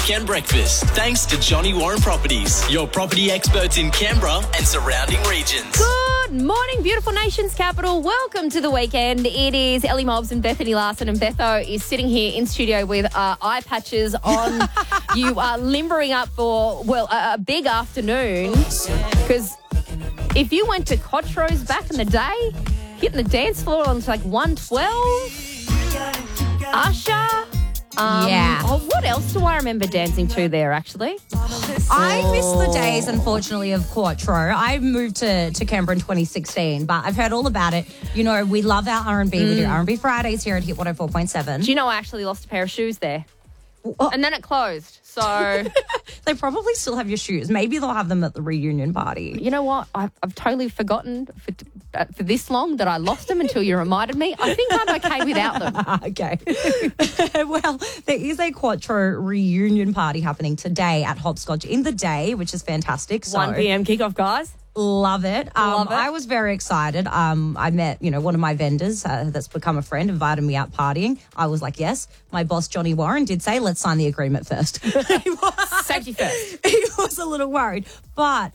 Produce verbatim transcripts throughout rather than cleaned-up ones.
Weekend Breakfast, thanks to Johnny Warren Properties, your property experts in Canberra and surrounding regions. Good morning, beautiful nation's capital. Welcome to the weekend. It is Ellie Mobbs and Bethany Larson, and Betho is sitting here in studio with uh, eye patches on. You are limbering up for, well, a, a big afternoon, because if you went to Cotro's back in the day, hitting the dance floor on like one twelve, Usher. Um, Yeah. Oh, what else do I remember dancing to there, actually? I miss the days, unfortunately, of Quattro. I moved to, to Canberra in twenty sixteen, but I've heard all about it. You know, we love our R and B. We do R and B Fridays here at Hit one oh four point seven. Do you know I actually lost a pair of shoes there? And then it closed, so... They probably still have your shoes. Maybe they'll have them at the reunion party. You know what? I've, I've totally forgotten for, uh, for this long that I lost them until you reminded me. I think I'm okay without them. Okay. Well, there is a Quattro reunion party happening today at Hopscotch in the day, which is fantastic. So one p.m. kickoff, guys. Love it. Um, Love it. I was very excited. Um, I met, you know, one of my vendors uh, that's become a friend, invited me out partying. I was like, yes. My boss, Johnny Warren, did say, let's sign the agreement first. He was, Safety first. He was a little worried. But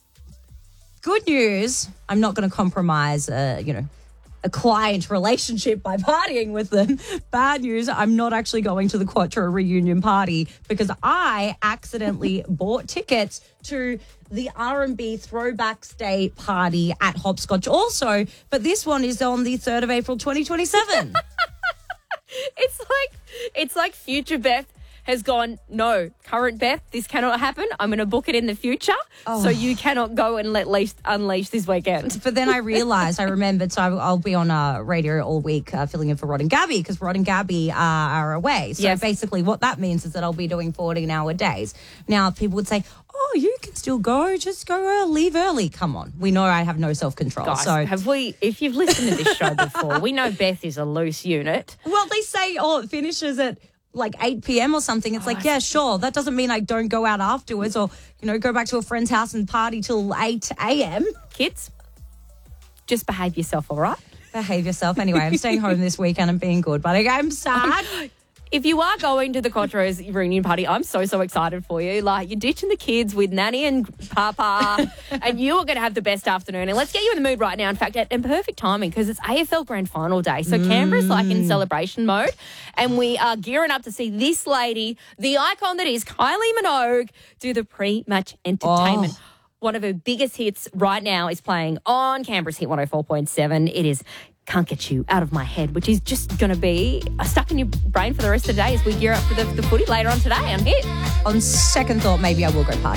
good news, I'm not going to compromise, uh, you know, a client relationship by partying with them. Bad news, I'm not actually going to the Quattro reunion party because I accidentally bought tickets to the R and B Throwbacks Day party at Hopscotch also, but this one is on the third of April twenty twenty-seven. It's like, it's like future Beth has gone, no, current Beth, this cannot happen. I'm going to book it in the future, Oh. so you cannot go and let leash, unleash this weekend. But then I realised, I remembered, so I, I'll be on uh, radio all week uh, filling in for Rod and Gabby because Rod and Gabby uh, are away. So Yes. basically what that means is that I'll be doing fourteen-hour days. Now, people would say, oh, you can still go, just go early, leave early. Come on. We know I have no self-control. Guys, so, have we, if you've listened to this show before, we know Beth is a loose unit. well, they say, oh, it finishes at like eight p.m. or something. It's like, yeah, sure. That doesn't mean I don't go out afterwards or, you know, go back to a friend's house and party till eight a.m. Kids, just behave yourself, all right? Behave yourself. Anyway, I'm staying home this weekend and being good, but I'm sad. If you are going to the Quattro's reunion party, I'm so, so excited for you. Like, you're ditching the kids with Nanny and Papa, and you are going to have the best afternoon. And let's get you in the mood right now. In fact, at, in perfect timing, because it's A F L Grand Final day. So Canberra's like in celebration mode, and we are gearing up to see this lady, the icon that is Kylie Minogue, do the pre-match entertainment. Oh. One of her biggest hits right now is playing on Canberra's Hit one oh four point seven. It is Can't Get You Out of My Head, which is just going to be stuck in your brain for the rest of the day as we gear up for the, the footy later on today on Hit. On second thought, maybe I will go party.